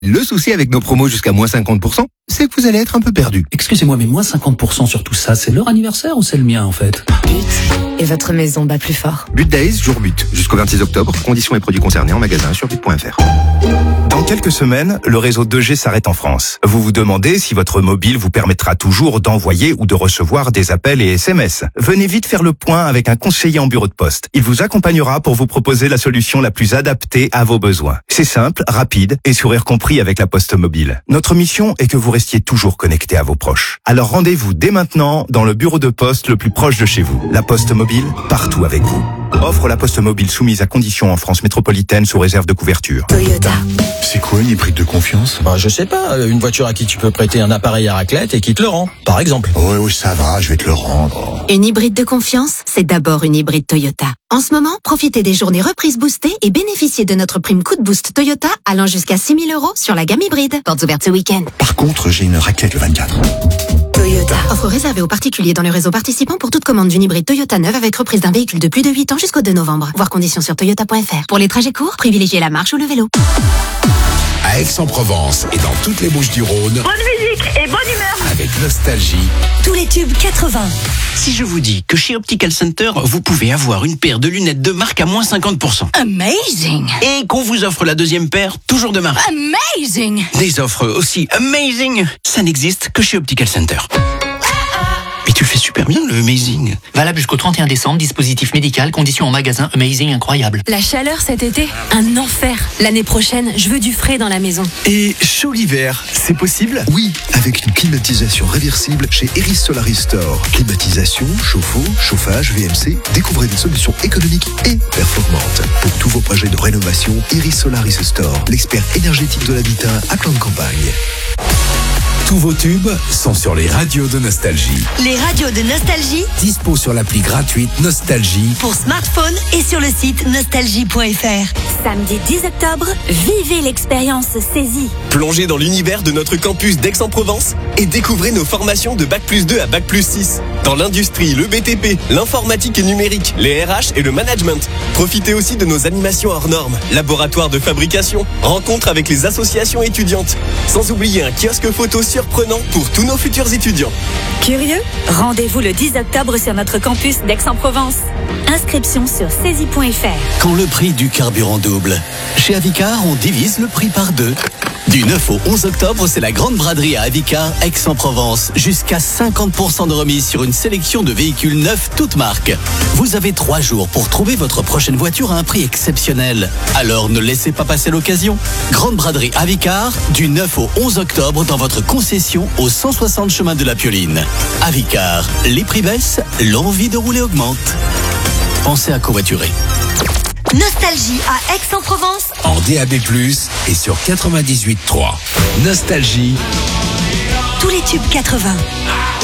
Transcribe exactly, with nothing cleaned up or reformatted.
Le souci avec nos promos jusqu'à moins cinquante pour cent, c'est que vous allez être un peu perdu. Excusez-moi, mais moins cinquante pour cent sur tout ça, c'est leur anniversaire ou c'est le mien en fait? But. Et votre maison bat plus fort. But Days, jour but. Jusqu'au vingt-six octobre. Conditions et produits concernés en magasin sur but point f r. Dans quelques semaines, le réseau deux G s'arrête en France. Vous vous demandez si votre mobile vous permettra toujours d'envoyer ou de recevoir des appels et S M S. Venez vite faire le point avec un conseiller en bureau de poste. Il vous accompagnera pour vous proposer la solution la plus adaptée à vos besoins. C'est simple, rapide et sourire compris avec la Poste Mobile. Notre mission est que vous restiez toujours connecté à vos proches. Alors rendez-vous dès maintenant dans le bureau de poste le plus proche de chez vous. La Poste Mobile, partout avec vous. Offre la Poste Mobile soumise à conditions en France métropolitaine sous réserve de couverture. Toyota. C'est quoi une hybride de confiance? Bah, je sais pas, une voiture à qui tu peux prêter un appareil à raclette et qui te le rend, par exemple. Oui, oui, ça va, je vais te le rendre. Une hybride de confiance, c'est d'abord une hybride Toyota. En ce moment, profitez des journées reprises boostées et bénéficiez de notre prime coup de boost Toyota allant jusqu'à six mille euros sur la gamme hybride. Portes ouvertes ce week-end. Par contre, j'ai une raclette le vingt-quatre. Toyota. Offre réservée aux particuliers dans le réseau participant pour toute commande d'une hybride Toyota neuve avec reprise d'un véhicule de plus de huit ans jusqu'au deux novembre. Voir conditions sur toyota point f r. Pour les trajets courts, privilégiez la marche ou le vélo. À Aix-en-Provence et dans toutes les Bouches-du-Rhône. Bonne musique et bonne humeur. Avec Nostalgie. Tous les tubes quatre-vingts. Si je vous dis que chez Optical Center, vous pouvez avoir une paire de lunettes de marque à moins cinquante pour cent. Amazing. Et qu'on vous offre la deuxième paire, toujours de marque. Amazing. Des offres aussi amazing, ça n'existe que chez Optical Center. Mais tu le fais super bien, le amazing. Valable jusqu'au trente et un décembre, dispositif médical, conditions en magasin, amazing, incroyable. La chaleur cet été, un enfer. L'année prochaine, je veux du frais dans la maison. Et chaud l'hiver, c'est possible? Oui, avec une climatisation réversible chez Eris Solari Store. Climatisation, chauffe-eau, chauffage, V M C, découvrez des solutions économiques et performantes. Pour tous vos projets de rénovation, Eris Solari Store, l'expert énergétique de l'habitat à plan de campagne. Tous vos tubes sont sur les radios de Nostalgie. Les radios de Nostalgie. Dispo sur l'appli gratuite Nostalgie. Pour smartphone et sur le site nostalgie point f r. Samedi dix octobre, vivez l'expérience saisie. Plongez dans l'univers de notre campus d'Aix-en-Provence et découvrez nos formations de bac plus deux à bac plus six. Dans l'industrie, le B T P, l'informatique et numérique, les R H et le management. Profitez aussi de nos animations hors normes, laboratoire de fabrication, rencontres avec les associations étudiantes. Sans oublier un kiosque photo surprenant pour tous nos futurs étudiants. Curieux? Rendez-vous le dix octobre sur notre campus d'Aix-en-Provence. Inscription sur saisie point f r. Quand le prix du carburant double, chez Avicar, on divise le prix par deux. Du neuf au onze octobre, c'est la grande braderie à Avicar, Aix-en-Provence. Jusqu'à cinquante pour cent de remise sur une sélection de véhicules neufs toutes marques. Vous avez trois jours pour trouver votre prochaine voiture à un prix exceptionnel. Alors ne laissez pas passer l'occasion. Grande braderie Avicar, du neuf au onze octobre dans votre concession au cent soixante chemin de la Pioline. Avicar, les prix baissent, l'envie de rouler augmente. Pensez à covoiturer. Nostalgie à Aix-en-Provence. En D A B plus, et sur quatre-vingt-dix-huit point trois. Nostalgie. Tous les tubes quatre-vingts.